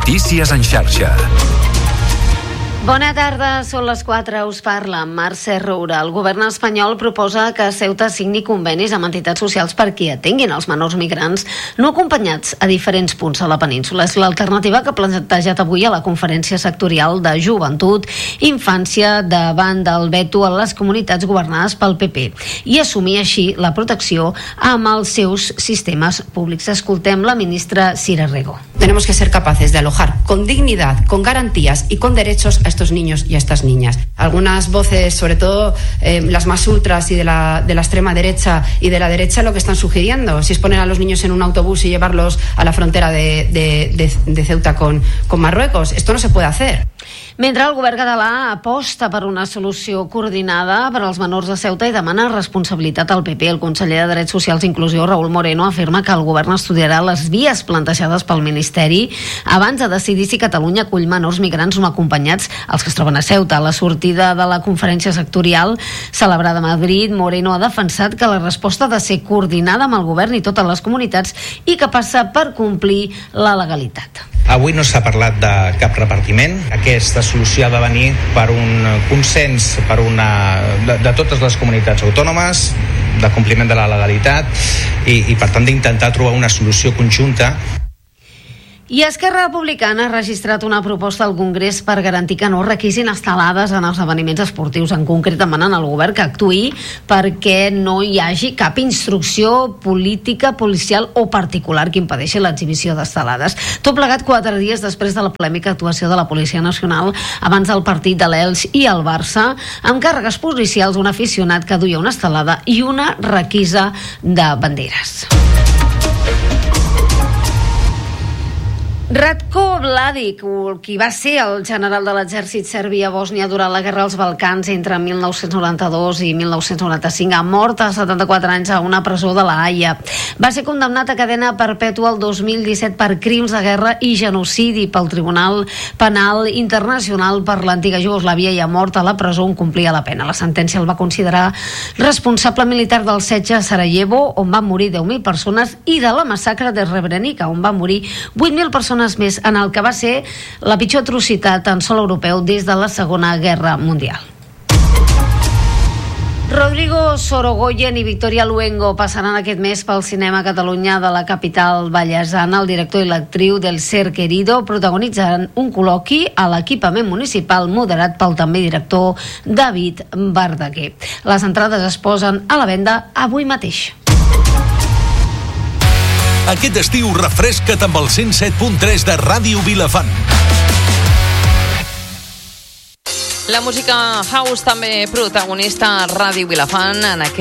Notícies en xarxa. Bona tarda, són les 4, us parla Mercè Roura. El govern espanyol proposa que Ceuta signi convenis amb entitats socials perquè atenguin els menors migrants no acompanyats a diferents punts de la península. És l'alternativa que ha plantejat avui a la conferència sectorial de Joventut i Infància davant del veto a les comunitats governades pel PP i assumir així la protecció amb els seus sistemes públics. Escoltem la ministra Sira Rego. Tenemos que ser capaces de alojar con dignidad, con garantías y con derechos a estos niños y a estas niñas. Algunas voces, sobre todo las más ultras y de la extrema derecha y de la derecha, lo que están sugiriendo, si es poner a los niños en un autobús y llevarlos a la frontera de Ceuta con Marruecos. Esto no se puede hacer. Mentre el govern català aposta per una solució coordinada per als menors de Ceuta i demana responsabilitat al PP, el conseller de Drets Socials i Inclusió, Raúl Moreno, afirma que el govern estudiarà les vies plantejades pel Ministeri abans de decidir si Catalunya acull menors migrants no acompanyats, els que es troben a Ceuta. A la sortida de la conferència sectorial celebrada a Madrid, Moreno ha defensat que la resposta ha de ser coordinada amb el govern i totes les comunitats i que passa per complir la legalitat. Avui no s'ha parlat de cap repartiment. Aquesta solució ha de venir per un consens de totes les comunitats autònomes, de compliment de la legalitat i per tant d'intentar trobar una solució conjunta. I Esquerra Republicana ha registrat una proposta al Congrés per garantir que no requisin estelades en esdeveniments esportius. En concret, demanen al govern que actuï perquè no hi hagi cap instrucció política, policial o particular que impedeixi l'exhibició d'estelades. Tot plegat 4 dies després de la polèmica actuació de la Policia Nacional abans del partit de l'Elx i el Barça, amb càrregues policials, un aficionat que duia una estelada i una requisa de banderes. Ratko Mladic, qui va ser el general de l'exèrcit serbi a Bòsnia durant la Guerra als Balcans entre 1992 i 1995, ha mort a 74 anys a una presó de la Haia. Va ser condemnat a cadena perpètua el 2017 per crims de guerra i genocidi pel Tribunal Penal Internacional per l'antiga Iugoslàvia i ha mort a la presó on complia la pena. La sentència el va considerar responsable militar del setge a Sarajevo, on van morir 10.000 persones, i de la massacre de Srebrenica, on van morir 8.000 persones més, en el que va ser la pitjor atrocitat en sòl europeu des de la Segona Guerra Mundial. Rodrigo Sorogoyen i Victoria Luengo passaran aquest mes pel cinema a Catalunya de la capital vallesana. El director i l'actriu del Ser Querido protagonitzaran un col·loqui a l'equipament municipal moderat pel també director David Verdaguer. Les entrades es posen a la venda avui mateix. Aquest estiu refresca't amb el 107.3 de Ràdio Vilafant. La música house també protagonista a Ràdio Vilafant en aquest